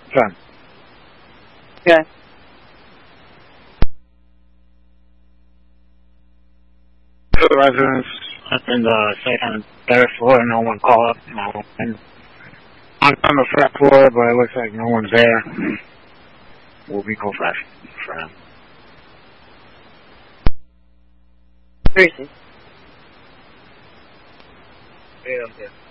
Sure. Okay. The residents up in the second and third floor, no one called. And I'm on the first floor, but it looks like no one's there. We'll be go fresh for him. Tracy. Yeah, I'm here.